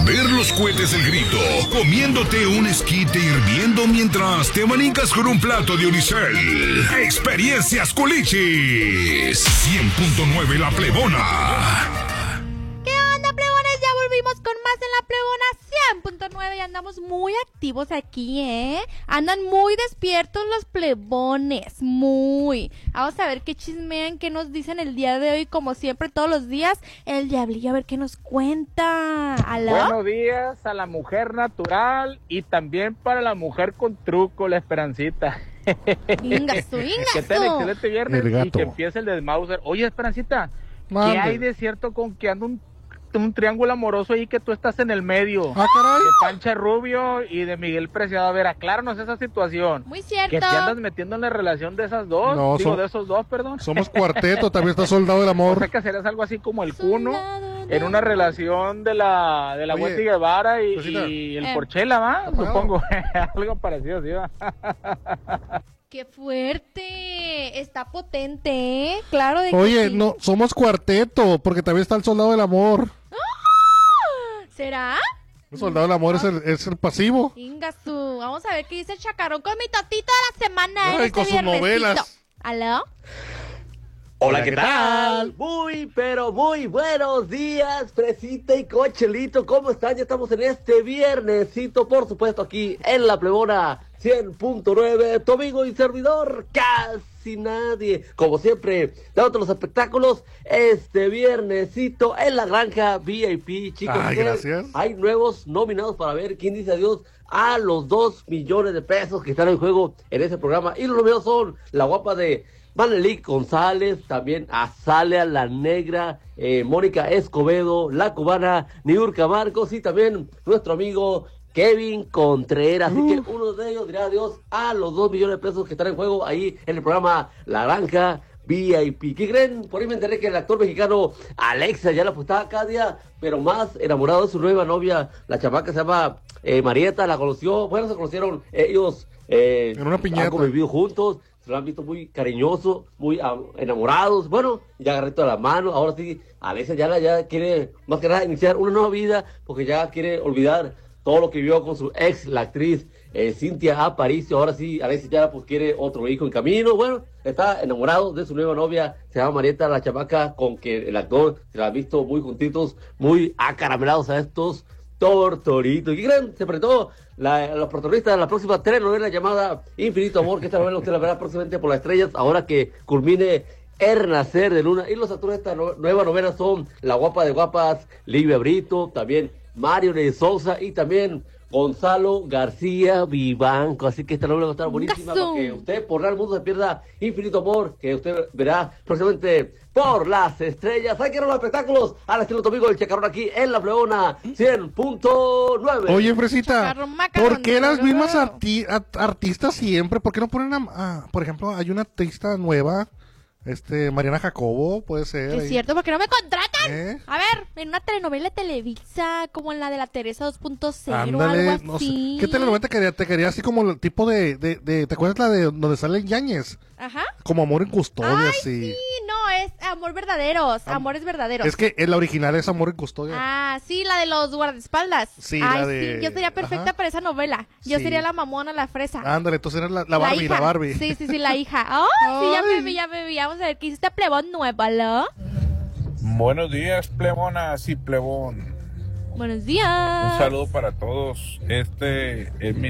Ver los cohetes del grito, comiéndote un esquite hirviendo mientras te manicas con un plato de Unicel. Experiencias Culichis. 100.9 La Plebona. Ya volvimos con más en La Plebona 100.9 y andamos muy activos aquí, ¿eh? Andan muy despiertos los plebones, muy. Vamos a ver qué chismean, qué nos dicen el día de hoy, como siempre, todos los días, el diablillo, a ver qué nos cuenta. ¿Aló? Buenos días a la mujer natural y también para la mujer con truco, la Esperancita. Ingazo. Que tenga excelente viernes y que empiece el desmauser. Oye, Esperancita, Mande. ¿qué hay de cierto con que anda un triángulo amoroso ahí que tú estás en el medio? Ah, caray. De Pancha Rubio y de Miguel Preciado. A ver, acláranos esa situación. Muy cierto. Que te andas metiendo en la relación de esas dos. No, de esos dos, perdón. Somos cuarteto, también está Soldado del O Amor. sea que serías algo así como el Cuno Soldado en una relación de la Oye, Wendy Guevara Rosita. y el Porchela, ¿va? Supongo. Algo parecido, sí, va. ¡Qué fuerte! Está potente, ¿eh? Claro de que Oye, sí. no, somos cuarteto, porque también está el Soldado del Amor. ¿Será? El Soldado del Amor es el pasivo. Ingasu. Vamos a ver qué dice el chacarrón con mi totito de la semana. en Ay, este con sus viernesito. novelas. ¿Aló? Hola, ¿qué tal? Muy, pero muy buenos días, Fresita y Cochelito. ¿Cómo están? Ya estamos en este viernesito, por supuesto, aquí en La Plebona 100.9. Tu amigo y servidor, casi nadie. Como siempre, dándote los espectáculos este viernesito en la granja VIP, chicos. Ay, gracias. Hay nuevos nominados para ver quién dice adiós a los 2 millones de pesos que están en juego en ese programa. Y los nominados son la guapa de Manelik González, también Azalea la Negra, Mónica Escobedo, la cubana Niurka Marcos y también nuestro amigo Kevin Contreras. Así que uno de ellos dirá adiós a los 2 millones de pesos que están en juego ahí en el programa La Granja VIP. ¿Qué creen? Por ahí me enteré que el actor mexicano Alexa ya la apostaba cada día, pero más enamorado de su nueva novia, la chamaca se llama Marieta, la conoció, bueno, se conocieron ellos en una piñata. han convivido juntos. Se lo han visto muy cariñoso, muy enamorados. Bueno, ya agarré toda la mano. Ahora sí, Alexa ya quiere, más que nada, iniciar una nueva vida, porque ya quiere olvidar todo lo que vivió con su ex, la actriz Cintia Aparicio. Ahora sí, Alexa ya pues quiere otro hijo en camino. Bueno, está enamorado de su nueva novia, se llama Marieta, la chamaca, con que el actor se la ha visto muy juntitos, muy acaramelados a estos tortoritos. ¿Y qué creen? Se presentó los protagonistas de la próxima telenovela llamada Infinito Amor, que esta novela usted la verá próximamente por las estrellas, ahora que culmine El Nacer de Luna. Y los actores de esta nueva novela son la guapa de guapas, Livia Brito, también Mario de Sousa y también Gonzalo García Vivanco. Así que esta novela va a estar buenísima para que usted por el mundo se pierda Infinito Amor, que usted verá próximamente por las estrellas. Hay que ir a los espectáculos al estilo tu amigo el Chacarrón aquí en La Plebona 100.9. Oye, Fresita, Chacarrón, macarrón, ¿por qué las mismas chacarrón. artistas siempre? ¿Por qué no ponen por ejemplo, hay una artista nueva, Mariana Jacobo, puede ser? Es ahí. cierto, ¿por qué no me contratan? ¿Eh? A ver, en una telenovela de Televisa, como en la de la Teresa 2.0, Ándale, algo no sé. así. ¿Qué telenovela te quería? Te quería así como el tipo ¿te acuerdas la de donde sale Yáñez? Ajá. Como Amor en Custodia, Ay, así. sí, no, es Amor Verdaderos, Amores Verdaderos. Es que la original es Amor en Custodia. Ah, sí, la de los guardaespaldas. Sí, Ay, la de- sí, yo sería perfecta ajá. para esa novela. Yo Sí. sería la mamona, la fresa. Ándale, entonces eres la Barbie, hija. la Barbie. Sí, la hija. Ay, sí, ya me vi. Vamos a ver qué hiciste plebón nuevo, ¿no? Buenos días, plebonas y plebón. Buenos Un días. saludo para todos. Este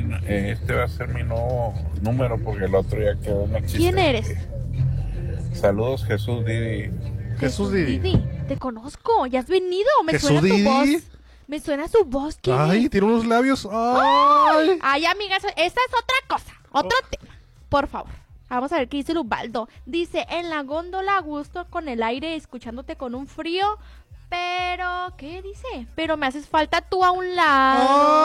va a ser mi nuevo número porque el otro ya quedó, no existe. ¿Quién eres? Saludos, Jesús Didi. Jesús Didi. Te conozco, ya has venido. Me ¿Jesús suena Didi? tu voz. Me suena su voz. ¿Quién Ay, es? tiene unos labios. Ay. Ay, amiga, esa es otra cosa. Otro tema. Por favor. Vamos a ver qué dice Lubaldo. Dice, en la góndola a gusto con el aire, escuchándote con un frío. Pero, ¿qué dice? Pero me haces falta tú a un lado.